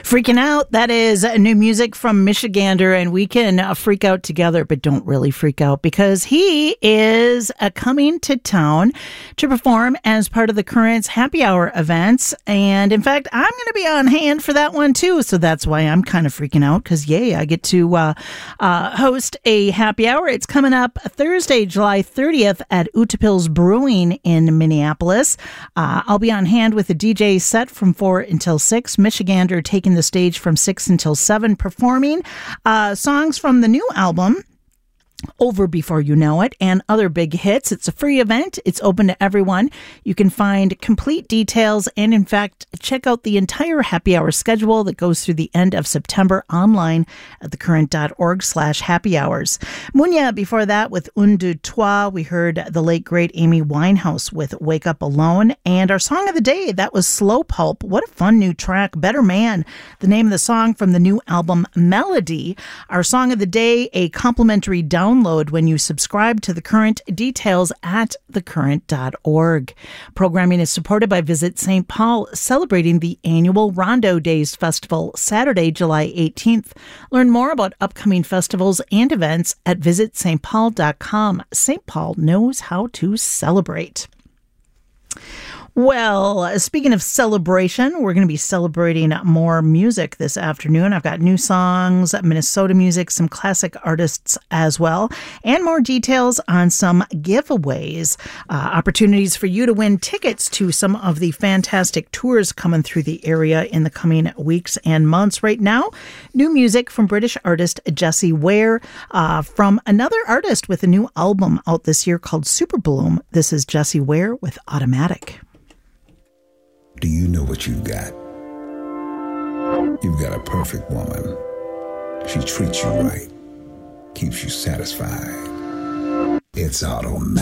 Freaking Out, that is new music from Michigander, and we can freak out together, but don't really freak out because he is coming to town to perform as part of the Currents Happy Hour events. And in fact, I'm going to be on hand for that one too. So that's why I'm kind of freaking out because, yay, I get to host a happy hour. It's coming up Thursday, July 30th at Utapils Brewing in Minneapolis. I'll be on hand with a DJ set from 4 until 6. Michigander taking the stage from 6 until 7, performing songs from the new album, Over Before You Know It, and other big hits. It's a free event. It's open to everyone. You can find complete details and, in fact, check out the entire happy hour schedule that goes through the end of September online at thecurrent.org/happy hours. Munya, before that, with Un, Deux, Trois. We heard the late, great Amy Winehouse with Wake Up Alone. And our song of the day, that was Slow Pulp. What a fun new track. Better Man, the name of the song from the new album Melody. Our song of the day, a complimentary download when you subscribe to The Current. Details at thecurrent.org. Programming is supported by Visit St. Paul, celebrating the annual Rondo Days Festival, Saturday, July 18th. Learn more about upcoming festivals and events at visitstpaul.com. St. Paul knows how to celebrate. Well, speaking of celebration, we're going to be celebrating more music this afternoon. I've got new songs, Minnesota music, some classic artists as well, and more details on some giveaways. Opportunities for you to win tickets to some of the fantastic tours coming through the area in the coming weeks and months. Right now, new music from British artist Jessie Ware, from another artist with a new album out this year called Super Bloom. This is Jessie Ware with Automatic. Do you know what you've got? You've got a perfect woman. She treats you right, keeps you satisfied. It's Automatic.